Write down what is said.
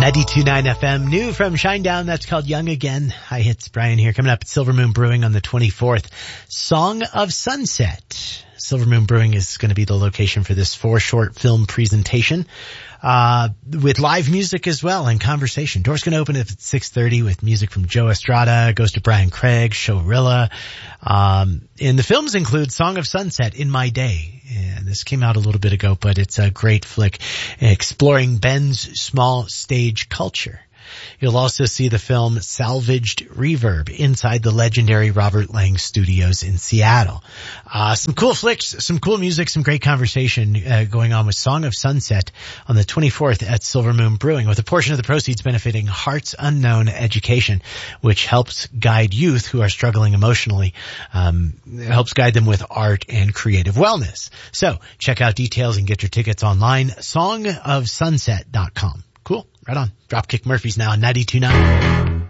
92.9 FM, new from Shinedown, that's called Young Again. Hi, it's Brian here, coming up at Silver Moon Brewing on the 24th. Song of Sunset. Silver Moon Brewing is going to be the location for this 4-short film presentation, with live music as well and conversation. Doors going to open at 6:30 with music from Joe Estrada, goes to Brian Craig, Showrilla. And the films include Song of Sunset, In My Day. And this came out a little bit ago, but it's a great flick exploring Ben's small stage culture. You'll also see the film Salvaged Reverb inside the legendary Robert Lang Studios in Seattle. Some cool flicks, some cool music, some great conversation going on with Song of Sunset on the 24th at Silver Moon Brewing, with a portion of the proceeds benefiting Hearts Unknown Education, which helps guide youth who are struggling emotionally, helps guide them with art and creative wellness. So check out details and get your tickets online, songofsunset.com. Cool. Right on. Dropkick Murphys now on 92.9.